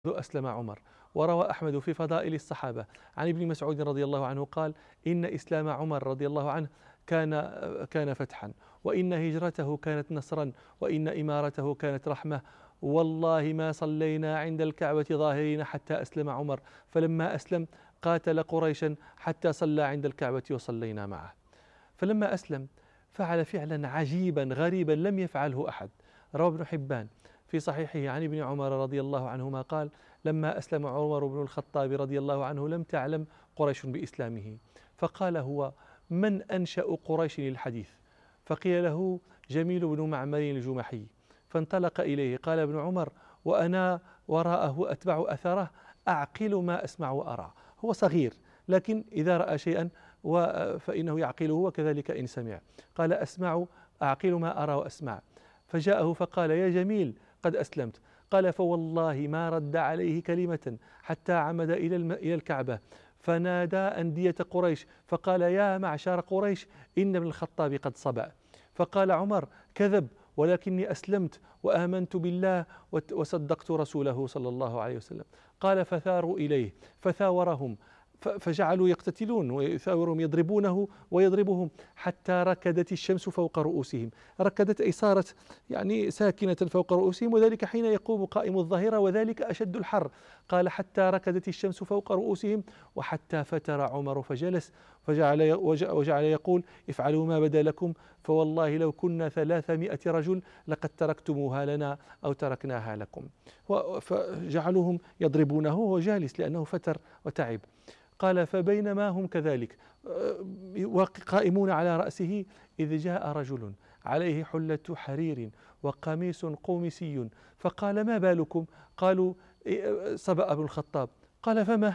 أسلم عمر. وروى أحمد في فضائل الصحابة عن ابن مسعود رضي الله عنه قال: إن إسلام عمر رضي الله عنه كان فتحا، وإن هجرته كانت نصرا، وإن إمارته كانت رحمة. والله ما صلينا عند الكعبة ظاهرين حتى أسلم عمر، فلما أسلم قاتل قريشا حتى صلى عند الكعبة وصلينا معه. فلما أسلم فعل فعلا عجيبا غريبا لم يفعله أحد. روى ابن حبان في صحيحه عن ابن عمر رضي الله عنهما قال: لما أسلم عمر بن الخطاب رضي الله عنه لم تعلم قريش بإسلامه، فقال هو: من أنشأ قريش للحديث؟ فقيل له: جميل بن معمر الجمحي. فانطلق إليه. قال ابن عمر: وأنا وراءه أتبع أثره أعقل ما أسمع وأرى. هو صغير لكن إذا رأى شيئا فإنه يعقله، وكذلك إن سمع. قال: أسمع أعقل ما أرى وأسمع. فجاءه فقال: يا جميل قد أسلمت. قال: فوالله ما رد عليه كلمة حتى عمد إلى الكعبة فنادى أندية قريش فقال: يا معشر قريش إن ابن الخطاب قد صبأ. فقال عمر: كذب، ولكني أسلمت وآمنت بالله وصدقت رسوله صلى الله عليه وسلم. قال: فثاروا إليه فثاورهم فجعلوا يقتتلون ويثاورهم، يضربونه ويضربهم حتى ركدت الشمس فوق رؤوسهم. ركدت أي صارت يعني ساكنة فوق رؤوسهم، وذلك حين يقوم قائم الظهيرة، وذلك أشد الحر. قال: حتى ركدت الشمس فوق رؤوسهم، وحتى فتر عمر فجلس وجعل يقول: افعلوا ما بدا لكم، فوالله لو كنا 300 رجل لقد تركتموها لنا أو تركناها لكم. فجعلوهم يضربونه وهو جالس لأنه فتر وتعب. قال: فبينما هم كذلك قائمون على رأسه إذ جاء رجل عليه حلة حرير وقميص قومسي، فقال: ما بالكم؟ قالوا: صبأ ابن الخطاب. قال: فما؟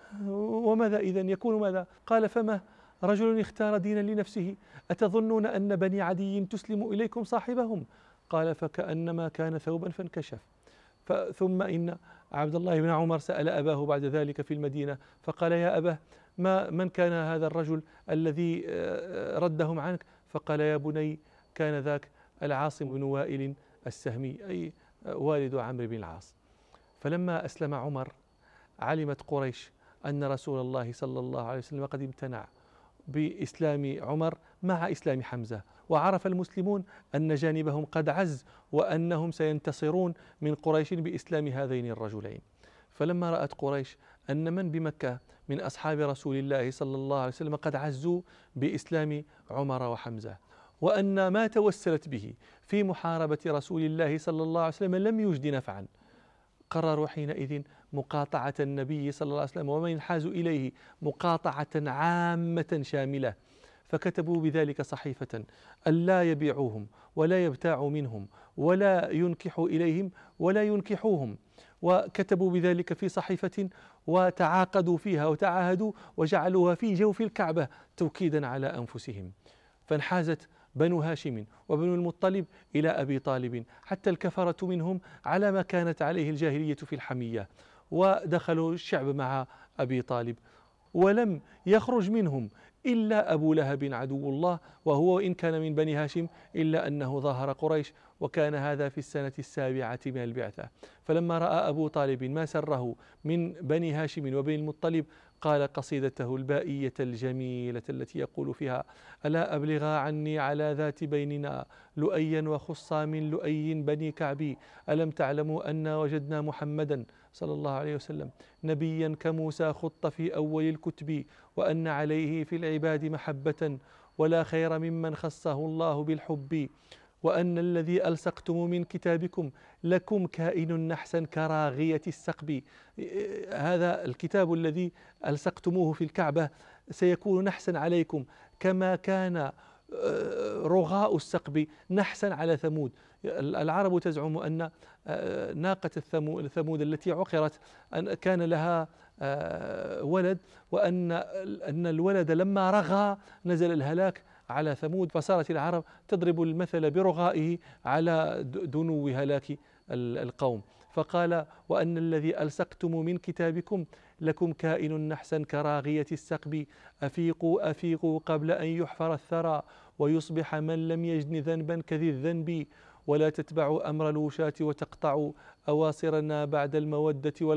وماذا إذن يكون ماذا؟ قال: فما؟ رجل اختار دينا لنفسه، أتظنون أن بني عدي تسلم إليكم صاحبهم؟ قال: فكأنما كان ثوبا فانكشف. ثم إن عبد الله بن عمر سأل أباه بعد ذلك في المدينة فقال: يا أباه، من كان هذا الرجل الذي ردهم عنك؟ فقال: يا بني، كان ذاك العاصم بن وائل السهمي، أي والد عمرو بن العاص. فلما أسلم عمر علمت قريش أن رسول الله صلى الله عليه وسلم قد امتنع بإسلام عمر مع إسلام حمزة، وعرف المسلمون أن جانبهم قد عز وأنهم سينتصرون من قريش بإسلام هذين الرجلين. فلما رأت قريش أن من بمكة من أصحاب رسول الله صلى الله عليه وسلم قد عزوا بإسلام عمر وحمزة، وأن ما توسلت به في محاربة رسول الله صلى الله عليه وسلم لم يجد نفعا، قرروا حينئذ مقاطعة النبي صلى الله عليه وسلم ومن ينحاز إليه مقاطعة عامة شاملة. فكتبوا بذلك صحيفة ألا يبيعوهم ولا يبتاعوا منهم ولا ينكحوا إليهم ولا ينكحوهم، وكتبوا بذلك في صحيفة وتعاقدوا فيها وتعاهدوا وجعلوها في جوف الكعبة توكيدا على أنفسهم. فانحازت بنو هاشم وبنو المطلب إلى أبي طالب حتى الكفرة منهم على ما كانت عليه الجاهلية في الحمية، ودخلوا الشعب مع أبي طالب، ولم يخرج منهم إلا أبو لهب عدو الله، وهو إن كان من بني هاشم إلا أنه ظاهر قريش، وكان هذا في السنة 7 من البعثة. فلما رأى أبو طالب ما سره من بني هاشم وبني المطلب قال قصيدته البائية الجميلة التي يقول فيها: ألا أبلغا عني على ذات بيننا لؤيا وخصا من لؤي بني كعبي، ألم تعلموا أن وجدنا محمدا صلى الله عليه وسلم نبيا كموسى خط في أول الكتب، وأن عليه في العباد محبة ولا خير ممن خصه الله بالحب، وأن الذي ألصقتم من كتابكم لكم كائن نحسا كراغية السقب. هذا الكتاب الذي ألصقتموه في الكعبة سيكون نحسا عليكم كما كان رغاء السقب نحسا على ثمود. العرب تزعم أن ناقة ثمود التي عقرت أن كان لها ولد، وأن الولد لما رغى نزل الهلاك على ثمود، فصارت العرب تضرب المثل برغائه على دنو هلاك القوم. فقال: وأن الذي ألصقتم من كتابكم لكم كائن نحسا كراغية السقب، أفيقوا أفيقوا قبل أن يحفر الثرى ويصبح من لم يجن ذنبا كذي الذنب، ولا تتبعوا أمر الوشاة وتقطعوا أواصرنا بعد المودة